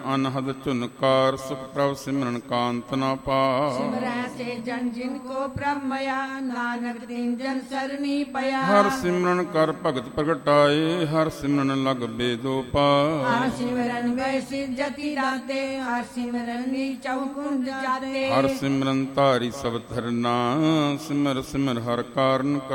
अनहद चुनकार सुख प्रभ सिमरन कांत न पास। सिमरै से जन जिनको ब्रह्मया नानक तीन जन सरनी पया। हर सिमरन कर भगत प्रगटाए हर सिमरन लग बेदो पास। हर सिमरन वैसी जति दाते हर सिमरन चौकुंड जाते। हर सिमरन तारी सब धरना सिमर सिमर हर कारण